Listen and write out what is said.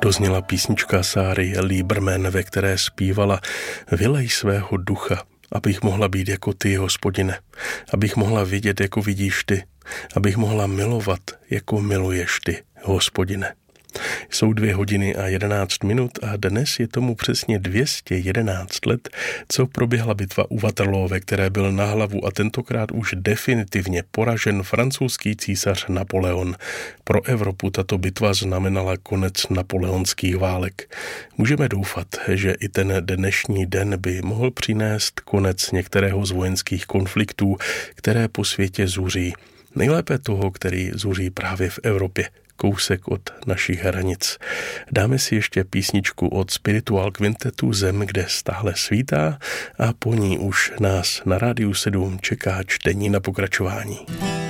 Dozněla písnička Sáry Lieberman, ve které zpívala: Vylej svého ducha, abych mohla být jako ty, Hospodine, abych mohla vidět, jako vidíš ty, abych mohla milovat, jako miluješ ty, Hospodine. Jsou 2 hodiny a 11 minut a dnes je tomu přesně 211 let, co proběhla bitva u Waterloo, ve které byl na hlavu a tentokrát už definitivně poražen francouzský císař Napoleon. Pro Evropu tato bitva znamenala konec napoleonských válek. Můžeme doufat, že i ten dnešní den by mohl přinést konec některého z vojenských konfliktů, které po světě zuří. Nejlépe toho, který zuří právě v Evropě, kousek od našich hranic. Dáme si ještě písničku od Spiritual Quintetu Zem, kde stále svítá, a po ní už nás na Rádiu 7 čeká čtení na pokračování.